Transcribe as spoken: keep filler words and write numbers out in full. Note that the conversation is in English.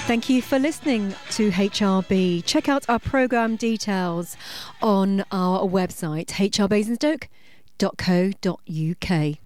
Thank you for listening to H R B. Check out our programme details on our website, h r basingstoke dot co dot u k.